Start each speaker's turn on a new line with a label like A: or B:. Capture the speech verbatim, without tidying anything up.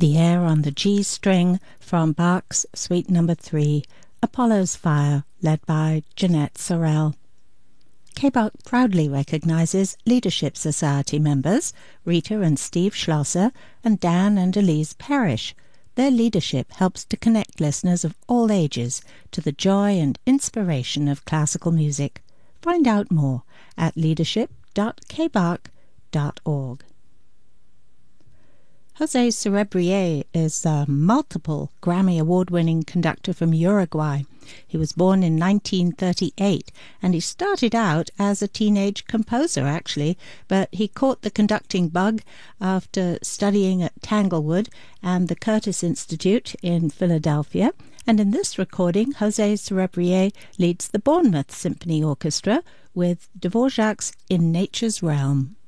A: The air on the G string from Bach's Suite Number three, Apollo's Fire, led by Jeanette Sorel. K-Bach proudly recognizes Leadership Society members, Rita and Steve Schlosser, and Dan and Elise Parrish. Their leadership helps to connect listeners of all ages to the joy and inspiration of classical music. Find out more at leadership dot k bach dot org. Jose Cerebrier is a multiple Grammy Award-winning conductor from Uruguay. He was born in nineteen thirty-eight, and he started out as a teenage composer, actually, but he caught the conducting bug after studying at Tanglewood and the Curtis Institute in Philadelphia. And in this recording, Jose Cerebrier leads the Bournemouth Symphony Orchestra with Dvorak's In Nature's Realm.